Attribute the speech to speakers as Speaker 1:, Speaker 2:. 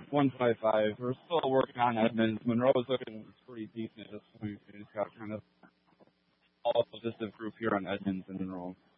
Speaker 1: 155. We're still working on Edmonds. Monroe is looking pretty decent at this point. We just got kind of all of this group here on Edmonds and Monroe.